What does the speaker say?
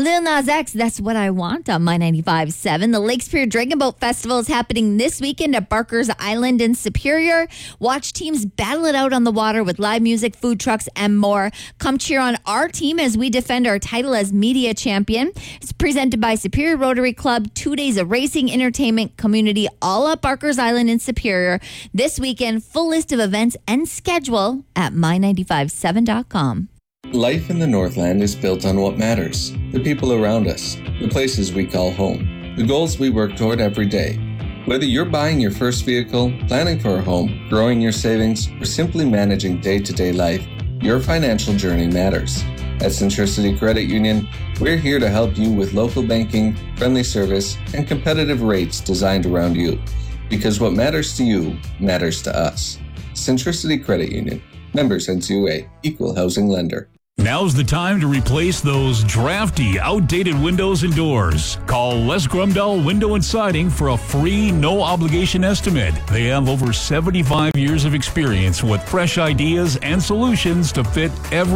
Lil Nas X, That's What I Want on My 95.7. The Lake Superior Dragon Boat Festival is happening this weekend at Barker's Island in Superior. Watch teams battle it out on the water with live music, food trucks, and more. Come cheer on our team as we defend our title as media champion. It's presented by Superior Rotary Club. 2 days of racing, entertainment, community, all at Barker's Island in Superior. This weekend, full list of events and schedule at my957.com. Life in the Northland is built on what matters, the people around us, the places we call home, the goals we work toward every day. Whether you're buying your first vehicle, planning for a home, growing your savings, or simply managing day-to-day life, your financial journey matters. At Centricity Credit Union, we're here to help you with local banking, friendly service, and competitive rates designed around you. Because what matters to you matters to us. Centricity Credit Union. Members NCUA. Equal housing lender. Now's the time to replace those drafty, outdated windows and doors. Call Les Grumdahl Window and Siding for a free, no-obligation estimate. They have over 75 years of experience with fresh ideas and solutions to fit every